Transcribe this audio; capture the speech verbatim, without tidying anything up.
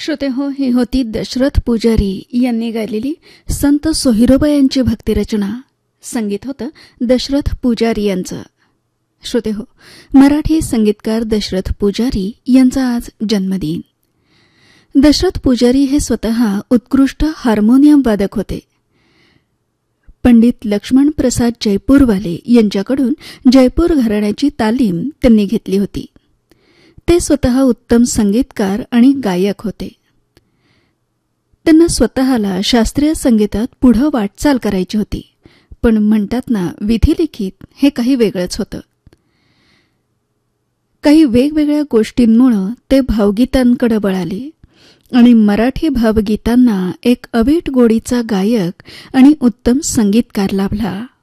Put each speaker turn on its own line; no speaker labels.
श्रोते हो, ही होती दशरथ पुजारी यांनी गायलेली संत सोहिरोबा यांची भक्तिरचना. संगीत होतं दशरथ पुजारी यांचं. श्रोते हो, मराठी संगीतकार दशरथ पुजारी यांचा आज जन्मदिन. दशरथ पुजारी हे स्वतः उत्कृष्ट हार्मोनियम वादक होते. पंडित लक्ष्मण प्रसाद जयपूरवाले यांच्याकडून जयपूर घराण्याची तालीम त्यांनी घेतली होती. ते स्वतः उत्तम संगीतकार आणि गायक होते. त्यांना स्वतःला शास्त्रीय संगीतात पुढे वाटचाल करायची होती, पण म्हणतात ना, विधिलिखित हे काही वेगळंच होतं. काही वेगवेगळ्या गोष्टींमुळे ते भावगीतांकडे वळाले आणि मराठी भावगीतांना एक अवीट गोडीचा गायक आणि उत्तम संगीतकार लाभला.